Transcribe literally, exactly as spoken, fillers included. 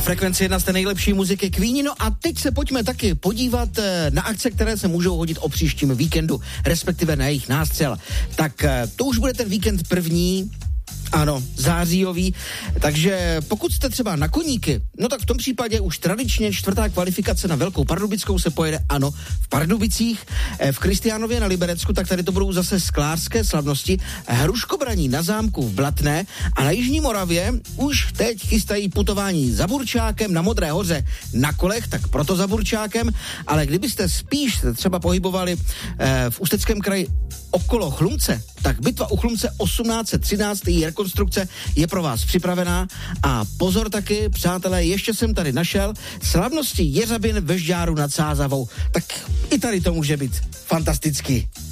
Na Frekvenci jedna z té nejlepší muziky Queeni. No a teď se pojďme taky podívat na akce, které se můžou hodit o příštím víkendu, respektive na jejich nástřel. Tak to už bude ten víkend první, ano, zářijový, takže pokud jste třeba na koníky, no tak v tom případě už tradičně čtvrtá kvalifikace na Velkou Pardubickou se pojede, ano, v Pardubicích, v Kristiánově na Liberecku, tak tady to budou zase sklářské slavnosti, hruškobraní na zámku v Blatné a na Jižní Moravě už teď chystají putování za Burčákem na Modré hoře na kolech, tak proto za Burčákem, ale kdybyste spíš třeba pohybovali eh, v Ústeckém kraji okolo Chlumce, tak bitva u Chlumce osmnáct třináct, její rekonstrukce je pro vás připravená a pozor taky, přátelé, ještě jsem tady našel slavnosti Jeřabin ve Žďáru nad Sázavou, tak i tady to může být fantastický.